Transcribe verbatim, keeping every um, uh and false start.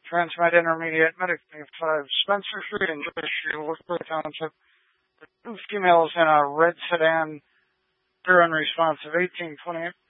Transmed Intermediate, Medic five, Spencer Street in Joy Street, Wolfboro Township. Two females in a red sedan. They're unresponsive. eighteen twenty-eight